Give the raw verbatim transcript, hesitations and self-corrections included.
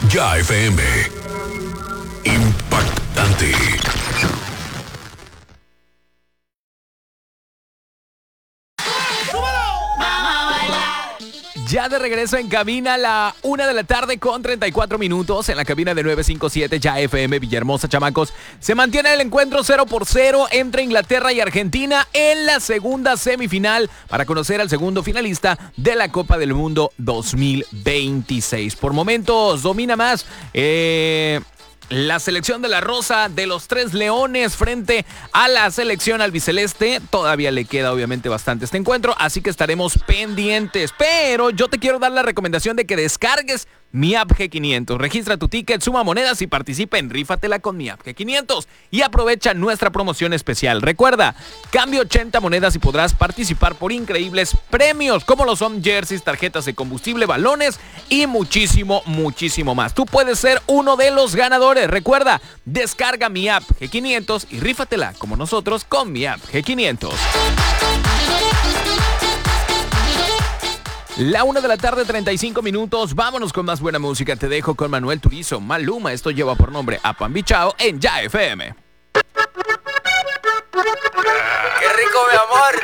Ya F M. Impactante. Ya de regreso en cabina a la una de la tarde con treinta y cuatro minutos en la cabina de nueve cinco siete Ya F M Villahermosa, chamacos. Se mantiene el encuentro cero por cero entre Inglaterra y Argentina en la segunda semifinal para conocer al segundo finalista de la Copa del Mundo dos mil veintiséis. Por momentos domina más eh... la selección de la Rosa de los Tres Leones frente a la selección albiceleste. Todavía le queda obviamente bastante este encuentro, así que estaremos pendientes. Pero yo te quiero dar la recomendación de que descargues Mi App G quinientos. Registra tu ticket, suma monedas y participa en Rífatela con Mi App G quinientos. Y aprovecha nuestra promoción especial. Recuerda, cambia ochenta monedas y podrás participar por increíbles premios, como lo son jerseys, tarjetas de combustible, balones y muchísimo, muchísimo más. Tú puedes ser uno de los ganadores. Recuerda, descarga Mi App G quinientos y rífatela como nosotros con Mi App G quinientos. La una de la tarde, treinta y cinco minutos. Vámonos con más buena música. Te dejo con Manuel Turizo, Maluma. Esto lleva por nombre Apambichao en Ya F M. ¡Qué rico, mi amor!